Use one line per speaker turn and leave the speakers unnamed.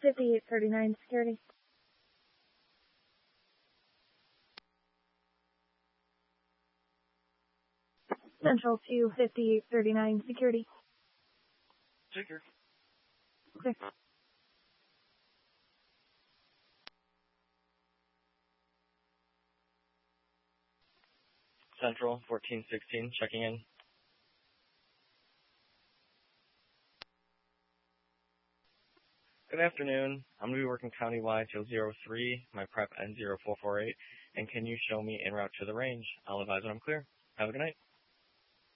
5839 security. Central to 5839 security.
Secure.
Clear.
Central 1416 checking in. Good afternoon. I'm going to be working countywide till 03, my prep N0448, and can you show me en route to the range? I'll advise when I'm clear. Have a good night.